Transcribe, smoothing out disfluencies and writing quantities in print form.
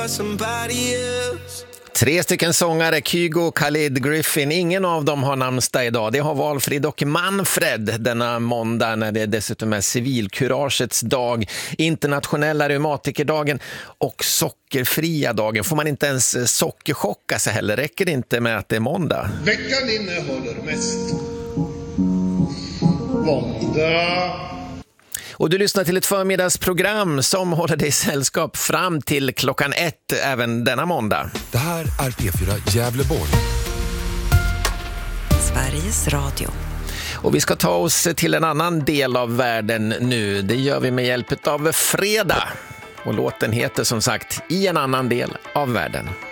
3 stycken sångare, Kygo, Khalid, Griffin. Ingen av dem har namnsdag idag. Det har Valfrid och Manfred denna måndag, när det dessutom är civilkuragets dag, internationella reumatikerdagen och sockerfria dagen. Får man inte ens sockerchocka sig heller? Räcker det inte med att det är måndag? Veckan innehåller mest måndag. Och du lyssnar till ett förmiddagsprogram som håller dig sällskap fram till klockan 1 även denna måndag. Det här är P4 Gävleborg. Sveriges Radio. Och vi ska ta oss till en annan del av världen nu. Det gör vi med hjälp av Fredag. Och låten heter som sagt I en annan del av världen.